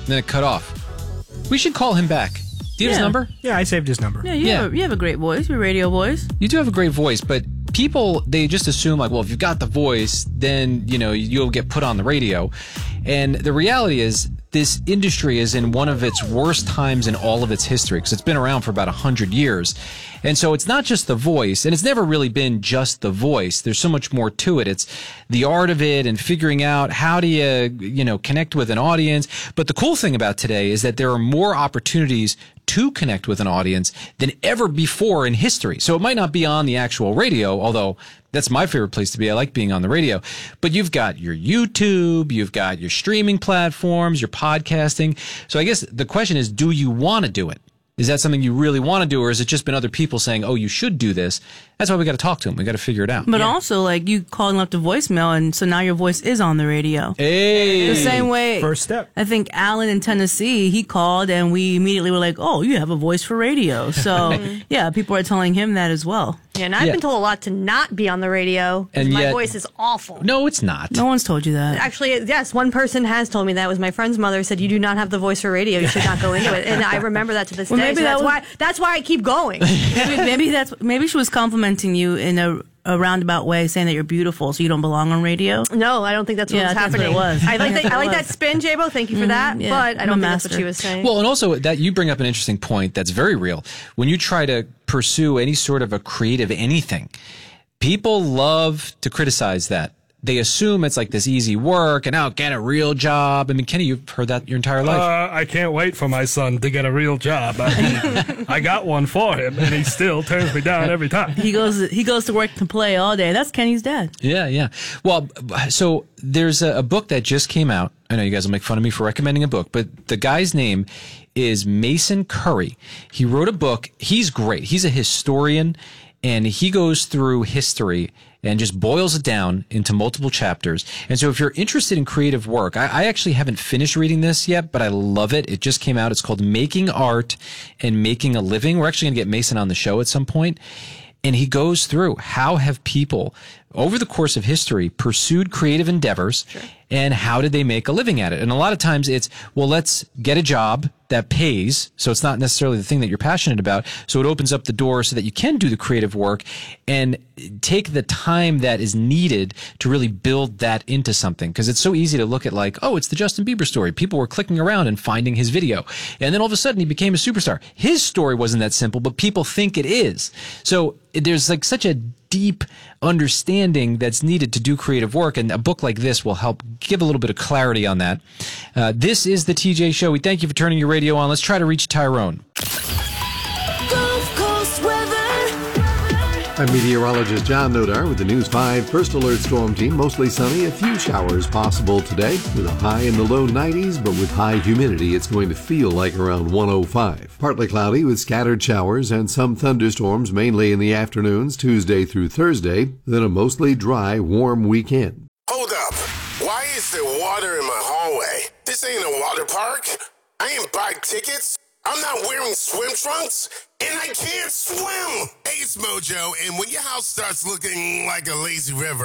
And then it cut off. We should call him back. Do you have his number? Yeah, I saved his number. Yeah, you have a great voice. Your radio voice. You do have a great voice, but people, they just assume like, well, if you've got the voice, then, you'll get put on the radio. And the reality is this industry is in one of its worst times in all of its history because it's been around for about 100 years. And so it's not just the voice, and it's never really been just the voice. There's so much more to it. It's the art of it and figuring out how do you, connect with an audience. But the cool thing about today is that there are more opportunities to connect with an audience than ever before in history. So it might not be on the actual radio, although that's my favorite place to be. I like being on the radio. But you've got your YouTube, you've got your streaming platforms, your podcasting. So I guess the question is, do you want to do it? Is that something you really want to do, or has it just been other people saying, oh, you should do this? That's why we got to talk to them. We got to figure it out. But also, like, you called and left a voicemail, and so now your voice is on the radio. Hey! The same way. First step. I think Alan in Tennessee, he called, and we immediately were like, oh, you have a voice for radio. So, yeah, people are telling him that as well. Yeah, and I've been told a lot to not be on the radio. And my yet, voice is awful. No, it's not. No one's told you that. Actually, yes, one person has told me that. It was my friend's mother said, you do not have the voice for radio. You should not go into it. And I remember that to this day. Maybe So that's why I keep going. maybe she was complimenting you in a roundabout way, saying that you're beautiful, so you don't belong on radio. No, I don't think that's what was happening. That's what it was. I like that spin, J-Bo. Thank you for that. Yeah. But I don't think that's what she was saying. Well, and also that you bring up an interesting point that's very real. When you try to pursue any sort of a creative anything, people love to criticize that. They assume it's like this easy work and get a real job. I mean, Kenny, you've heard that your entire life. I can't wait for my son to get a real job. I got one for him, and he still turns me down every time. He goes to work to play all day. That's Kenny's dad. Yeah. Well, so there's a book that just came out. I know you guys will make fun of me for recommending a book, but the guy's name is Mason Curry. He wrote a book. He's great. He's a historian, and he goes through history and just boils it down into multiple chapters. And so if you're interested in creative work, I actually haven't finished reading this yet, but I love it. It just came out. It's called Making Art and Making a Living. We're actually going to get Mason on the show at some point. And he goes through how have people over the course of history pursued creative endeavors and how did they make a living at it? And a lot of times it's, well, let's get a job that pays. So it's not necessarily the thing that you're passionate about. So it opens up the door so that you can do the creative work and take the time that is needed to really build that into something. Because it's so easy to look at like, oh, it's the Justin Bieber story. People were clicking around and finding his video. And then all of a sudden he became a superstar. His story wasn't that simple, but people think it is. So there's like such a deep understanding that's needed to do creative work, and a book like this will help give a little bit of clarity on that. This is the TJ Show. We thank you for turning your radio on. Let's try to reach Tyrone. Gulf Coast weather. I'm meteorologist John Nodar with the News 5 First Alert Storm Team. Mostly sunny, a few showers possible today with a high in the low 90s, but with high humidity, it's going to feel like around 105. Partly cloudy with scattered showers and some thunderstorms, mainly in the afternoons, Tuesday through Thursday, then a mostly dry, warm weekend. Hold up. Why is there water in my hallway? This ain't a water park. I ain't buy tickets. I'm not wearing swim trunks, and I can't swim. Hey, it's Mojo, and when your house starts looking like a lazy river,